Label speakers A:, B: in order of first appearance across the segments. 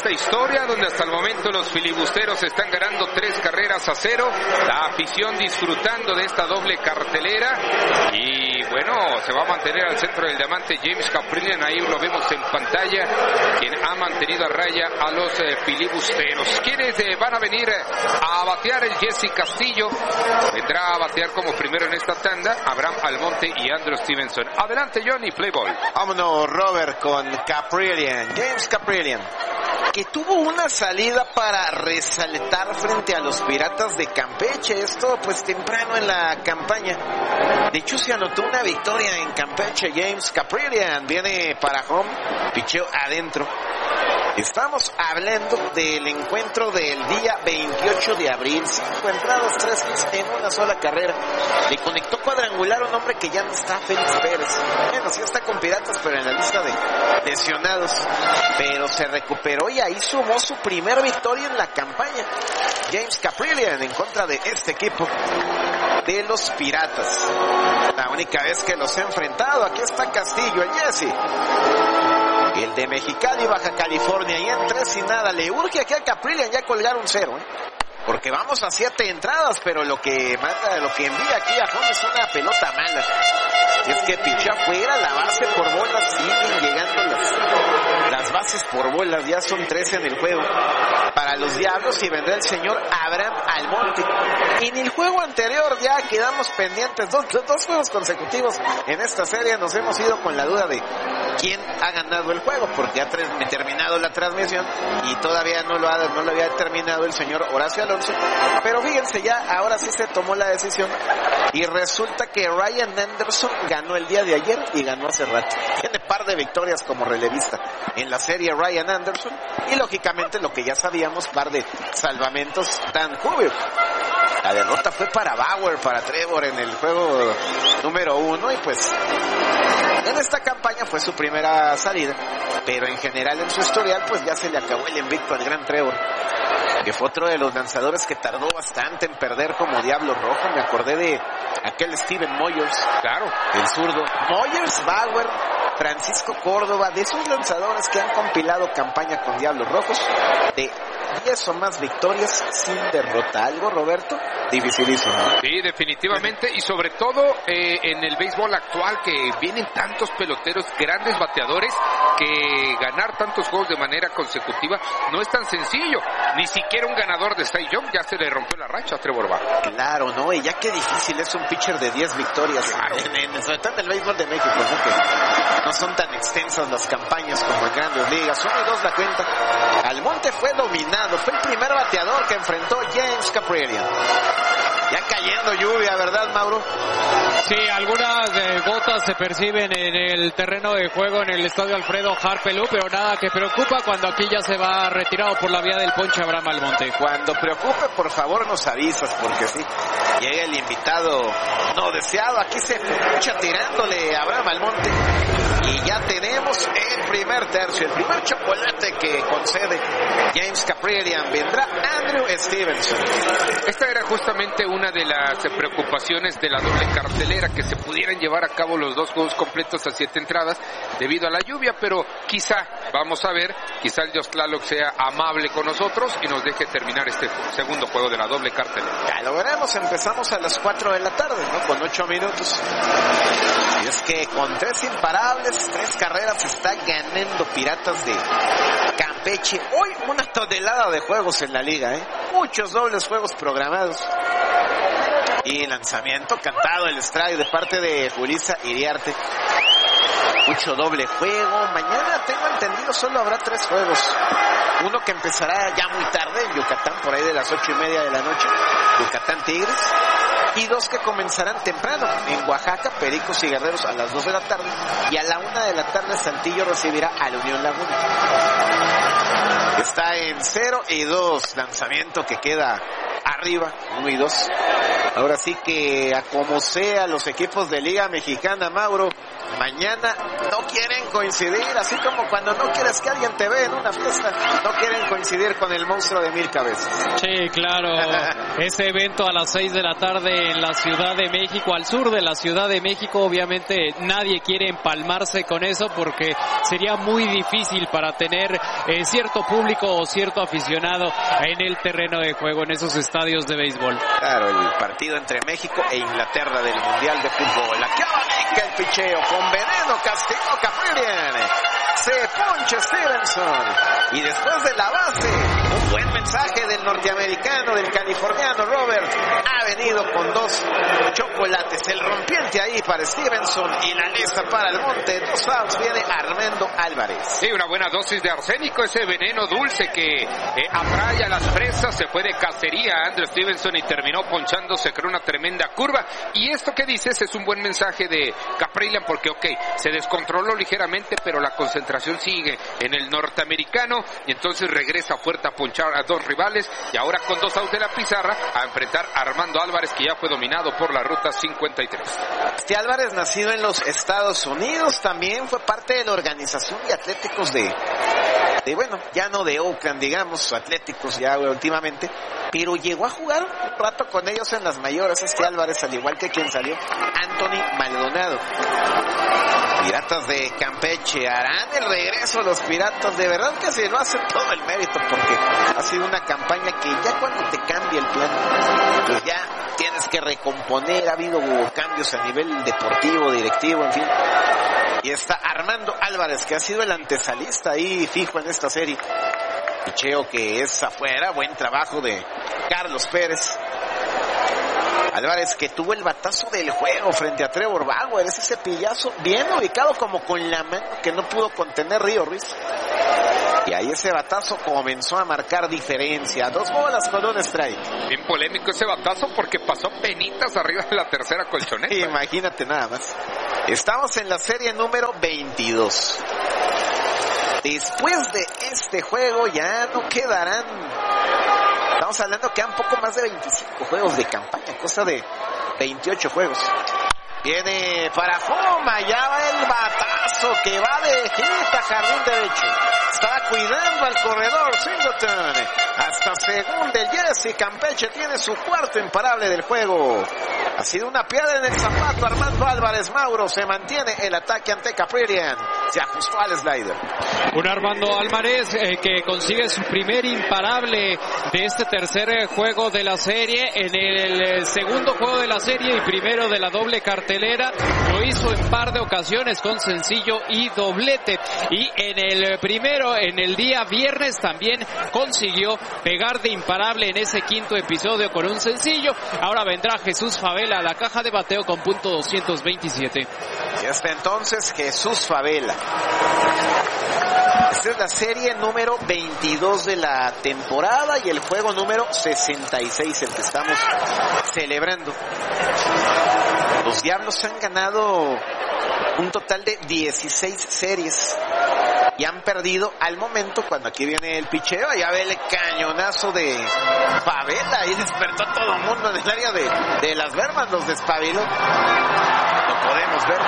A: esta historia donde hasta el momento los filibusteros están ganando 3-0. La afición disfrutando de esta doble cartelera y bueno, se va a mantener al centro del diamante James Kaprielian, ahí lo vemos en pantalla, quien ha mantenido a raya a los filibusteros. ¿Quiénes van a venir a batear? El Jesse Castillo vendrá a batear como primero en esta tanda, Abraham Almonte y Andrew Stevenson. Adelante Johnny, play ball.
B: Vámonos Robert con Kaprielian, James Kaprielian, que tuvo una salida para resaltar frente a los Piratas de Campeche, esto pues temprano en la campaña. De hecho se anotó una victoria en Campeche. James Kaprielian viene para home, picheo adentro. Estamos hablando del encuentro del día 28 de abril, 5 entradas, 3 hits en una sola carrera. Le conectó cuadrangular a un hombre que ya no está, Félix Pérez. Bueno, sí está con Piratas, pero en la lista de lesionados. Pero se recuperó y ahí sumó su primera victoria en la campaña. James Kaprielian en contra de este equipo de los Piratas. La única vez que los he enfrentado, aquí está Castillo, el Jesse. El de Mexicali, Baja California, y en 3-0. Le urge aquí a Kaprielian ya colgar un 0, porque vamos a 7 entradas, pero lo que manda, lo que envía aquí a home es una pelota mala. Y es que pichó afuera, la base por bolas, siguen llegando las bases por bolas, ya son 13 en el juego para los Diablos y vendrá el señor Abraham Almonte. En el juego anterior ya quedamos pendientes, dos juegos consecutivos en esta serie, nos hemos ido con la duda de quién ha ganado el juego, porque ha terminado la transmisión y todavía no lo había terminado el señor Horacio Alonso, pero fíjense ya, ahora sí se tomó la decisión y resulta que Ryan Anderson ganó el día de ayer y ganó hace rato. Tiene par de victorias como relevista en la serie Ryan Anderson y lógicamente lo que ya sabíamos, par de salvamentos Dan Hoover. La derrota fue para Bauer, para Trevor en el juego número 1 y pues en esta campaña fue su primera salida, pero en general en su historial pues ya se le acabó el invicto al gran Trevor, que fue otro de los lanzadores que tardó bastante en perder como Diablo Rojo. Me acordé de aquel Steven Moyers,
A: claro,
B: el zurdo. Moyers, Bauer, Francisco Córdoba, de esos lanzadores que han compilado campaña con Diablos Rojos, de 10 o más victorias sin derrota. Algo, Roberto, dificilísimo.
A: Sí, definitivamente, y sobre todo en el béisbol actual, que vienen tantos peloteros, grandes bateadores, que ganar tantos juegos de manera consecutiva no es tan sencillo. Ni siquiera un ganador de Cy Young ya se le rompió la racha a Trevor Bauer.
B: Claro, ¿no? Y ya qué difícil es un pitcher de 10 victorias, claro. Sobre todo en el béisbol de México, ¿no? Que no son tan extensas las campañas como en Grandes Ligas. 1-2 la cuenta. Almonte fue dominado, fue el primer bateador que enfrentó James Kaprielian. Ya cayendo lluvia, ¿verdad, Mauro?
C: Sí, algunas gotas se perciben en el terreno de juego en el estadio Alfredo Harpelú, pero nada que preocupa cuando aquí ya se va retirado por la vía del ponche Abraham Almonte.
B: Cuando preocupe, por favor, nos avisas, porque sí, llega el invitado no deseado. Aquí se escucha tirándole a Abraham Almonte. Y ya tenemos el primer tercio, el primer chocolate que concede James Kaprielian. Vendrá Andrew Stevenson.
A: Esta era justamente una de las preocupaciones de la doble cartelera, que se pudieran llevar a cabo los dos juegos completos a 7 entradas debido a la lluvia, pero quizá, vamos a ver, quizá el Dios Tlaloc sea amable con nosotros y nos deje terminar este segundo juego de la doble cartelera.
B: Ya lo veremos, empezamos a las 4 de la tarde, ¿no? Con 8 minutos. Y es que con 3 imparables, 3 carreras, está ganando Piratas de Campeche. Hoy una tonelada de juegos en la liga, muchos dobles juegos programados. Y lanzamiento cantado, el strike de parte de Julissa Iriarte. Mucho doble juego. Mañana, tengo entendido, solo habrá 3 juegos. Uno que empezará ya muy tarde en Yucatán, por ahí de las 8:30 de la noche, Yucatán Tigres. Y 2 que comenzarán temprano en Oaxaca, Pericos y Guerreros a las 2 de la tarde. Y a la 1 de la tarde Saltillo recibirá a la Unión Laguna. Está en 0-2. Lanzamiento que queda arriba, 1-2. Ahora sí que a como sea los equipos de Liga Mexicana, Mauro, mañana no quieren coincidir, así como cuando no quieres que alguien te vea en una fiesta, no quieren coincidir con el monstruo de 1000 cabezas.
C: Sí, claro, ese evento a las 6 de la tarde en la Ciudad de México, al sur de la Ciudad de México, obviamente nadie quiere empalmarse con eso porque sería muy difícil para tener cierto público o cierto aficionado en el terreno de juego en esos estadios de béisbol.
B: Claro, el partido entre México e Inglaterra del Mundial de Fútbol. Aquí abanica el picheo con veneno, castigó Caprillian. Se poncha Stevenson. Y después de la base, un buen mensaje del norteamericano, del californiano Robert. Ha venido con 2 chocolates. El rompiente ahí para Stevenson y la lista para el monte. 2 outs, viene Armando Álvarez.
A: Sí, una buena dosis de arsénico, ese veneno dulce que atrae a las presas. Se fue de cacería Andrew Stevenson y terminó ponchándose con una tremenda curva. Y esto que dices es un buen mensaje de Caprillian porque, se descontroló ligeramente, pero la concentración sigue en el norteamericano y entonces regresa fuerte a ponchar a 2 rivales y ahora con 2 outs de la pizarra a enfrentar a Armando Álvarez, que ya fue dominado por la ruta 53.
B: Este Álvarez, nacido en los Estados Unidos, también fue parte de la organización de atléticos de bueno, ya no de Oakland, digamos, atléticos ya últimamente, pero llegó a jugar un rato con ellos en las mayores. Este Álvarez, al igual que quien salió, Anthony Maldonado. Piratas de Campeche harán el regreso los Piratas. De verdad que se lo hacen todo el mérito porque ha sido una campaña que ya cuando te cambia el plan, pues ya tienes que recomponer. Ha habido cambios a nivel deportivo, directivo, en fin. Y está Armando Álvarez, que ha sido el antesalista ahí fijo en esta serie. Picheo que es afuera, buen trabajo de Carlos Pérez. Álvarez, que tuvo el batazo del juego frente a Trevor Bauer, ese cepillazo bien ubicado como con la mano que no pudo contener Río Ruiz. Y ahí ese batazo comenzó a marcar diferencia. 2 bolas con un strike.
A: Bien polémico ese batazo porque pasó penitas arriba de la tercera colchoneta.
B: Imagínate nada más. Estamos en la serie número 22. Después de este juego ya no quedarán... Estamos hablando que quedan poco más de 25 juegos de campaña, cosa de 28 juegos. Viene para Foma, ya va el batazo que va de hit a jardín derecho. Está cuidando al corredor Singleton. Hasta segunda el Jesse. Campeche tiene su cuarto imparable del juego. Ha sido una piedra en el zapato Armando Álvarez. Mauro, se mantiene el ataque ante Caprillian. Se ajustó al slider.
C: Un Armando Álvarez que consigue su primer imparable de este tercer juego de la serie. En el segundo juego de la serie y primero de la doble cartelera. Lo hizo en par de ocasiones con sencillo y doblete. Y en el primero, en el día viernes, también consiguió pegar de imparable en ese quinto episodio con un sencillo. Ahora vendrá Jesús Favela a la caja de bateo con punto 227.
B: Y hasta entonces Jesús Favela. Esta es la serie número 22 de la temporada y el juego número 66, el que estamos celebrando. Los Diablos han ganado un total de 16 series y han perdido al momento, cuando aquí viene el picheo, allá ve el cañonazo de Favela y despertó a todo el mundo en el área de las Bermas, los despabiló. Lo podemos ver.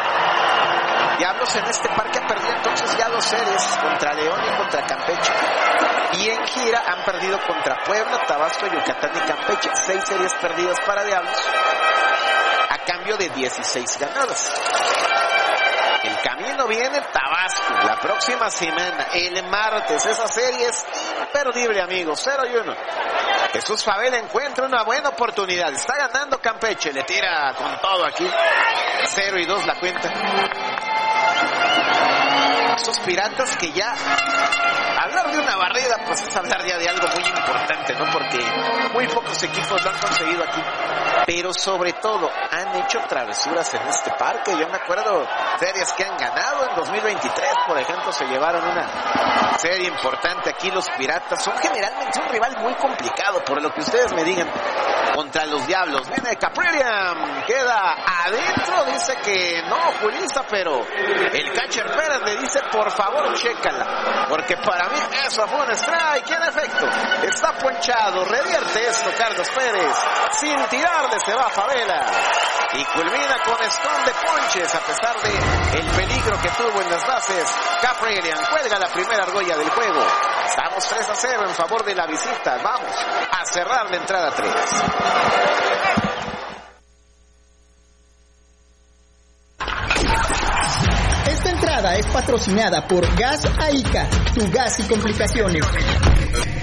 B: Diablos en este parque ha perdido entonces ya 2 series, contra León y contra Campeche. Y en gira han perdido contra Puebla, Tabasco, Yucatán y Campeche. 6 series perdidas para Diablos, a cambio de 16 ganadas. El camino viene Tabasco la próxima semana, el martes. Esa serie es imperdible, amigos. 0-1. Jesús Favela encuentra una buena oportunidad. Está ganando Campeche, le tira con todo aquí. 0-2 la cuenta. Esos Piratas que ya... Hablar de una barrida, pues es hablar ya de algo muy importante, ¿no? Porque muy pocos equipos lo han conseguido aquí. Pero sobre todo, han hecho travesuras en este parque. Yo me acuerdo series que han ganado. En 2023, por ejemplo, se llevaron una serie importante aquí los Piratas. Son generalmente un rival muy complicado, por lo que ustedes me digan. contra los Diablos. Viene Caprillian, queda adentro, dice que no oculiza, pero el catcher Pérez le dice, por favor, chécala, porque para mí eso fue un strike y en efecto está ponchado. Revierte esto Carlos Pérez, sin tirarle se va a Favela y culmina con strong de ponches a pesar de el peligro que tuvo en las bases. Caprillian cuelga la primera argolla del juego. Estamos 3-0 en favor de la visita. Vamos a cerrar la entrada 3.
D: Esta entrada es patrocinada por Gas Aica, tu gas y complicaciones.